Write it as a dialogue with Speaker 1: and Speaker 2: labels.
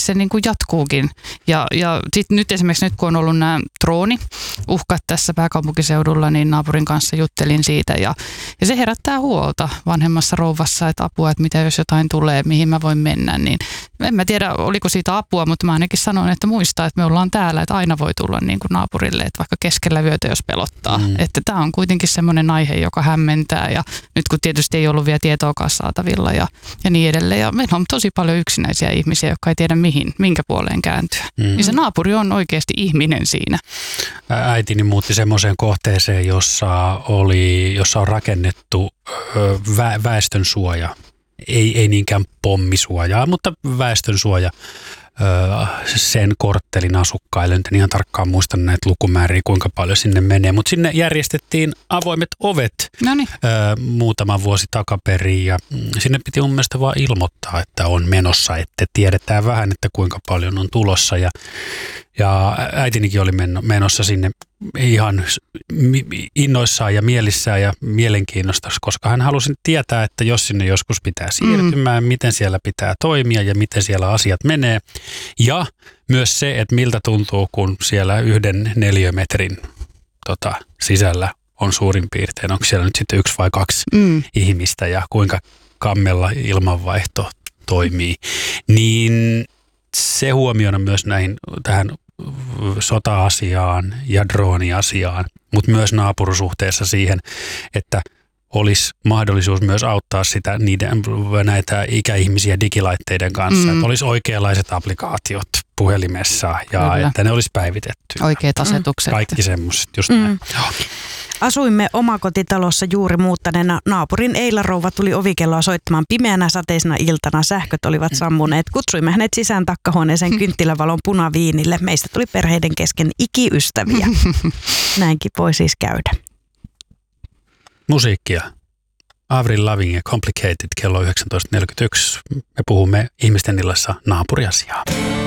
Speaker 1: se niin kuin jatkuukin. Ja sitten nyt esimerkiksi kun on ollut nämä drooniuhkat tässä pääkaupunkiseudulla, niin naapurin kanssa juttelin siitä ja se herättää huolta vanhemmassa rouvassa, että apua, että mitä jos jotain tulee, mihin mä voin mennä, niin en mä tiedä, oliko siitä apua, mutta mä ainakin sanon, että muistaa, että me ollaan täällä, että aina voi tulla niin kuin naapurille, että vaikka keskellä yötä, jos pelottaa. Että tämä on kuitenkin semmoinen aihe, joka hämmentää ja nyt kun tietysti ei ollut vielä tietoakaan saatavilla ja niin edelleen. Ja meillä on tosi paljon yksinäisiä ihmisiä, jotka ei tiedä minkä puoleen kääntyä. Niin se naapuri on oikeasti ihminen siinä.
Speaker 2: Äitini muutti semmoiseen kohteeseen, jossa on rakennettu väestönsuoja. Ei niinkään pommisuojaa, mutta väestönsuoja sen korttelin asukkaille. Nyt en ihan tarkkaan muista näitä lukumääriä, kuinka paljon sinne menee, mutta sinne järjestettiin avoimet ovet muutama vuosi takaperin ja sinne piti mun mielestä vaan ilmoittaa, että on menossa, että tiedetään vähän, että kuinka paljon on tulossa ja äitinikin oli menossa sinne ihan innoissaan ja mielissään ja mielenkiinnosta, koska hän halusi tietää, että jos sinne joskus pitää siirtymään, miten siellä pitää toimia ja miten siellä asiat menee. Ja myös se, että miltä tuntuu, kun siellä 1 neliömetrin sisällä on suurin piirtein, onko siellä nyt sitten 1 vai 2 ihmistä ja kuinka kammella ilmanvaihto toimii, niin se huomiona myös tähän sota-asiaan ja drooniasiaan, mutta myös naapurusuhteessa siihen, että olisi mahdollisuus myös auttaa näitä ikäihmisiä digilaitteiden kanssa, että olisi oikeanlaiset applikaatiot puhelimessa ja että ne olisi päivitetty.
Speaker 1: Oikeat asetukset.
Speaker 2: Kaikki semmoiset, just näin.
Speaker 3: Asuimme omakotitalossa juuri muuttaneena. Naapurin Eila-rouva tuli ovikelloa soittamaan pimeänä sateisena iltana. Sähköt olivat sammuneet. Kutsuimme hänet sisään takkahuoneeseen kynttilävalon punaviinille. Meistä tuli perheiden kesken ikiystäviä. Näinkin voi siis käydä.
Speaker 2: Musiikkia. Avril Lavigne, Complicated, kello 19.41. Me puhumme ihmisten illassa naapuriasiaa.